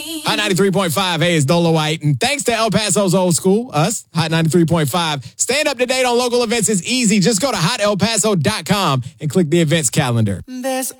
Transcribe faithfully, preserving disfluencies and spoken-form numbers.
Hot ninety-three point five, hey, it's Dolo White. And thanks to El Paso's Old School, us, Hot ninety-three point five. Staying up to date on local events is easy. Just go to hot el paso dot com and click the events calendar. There's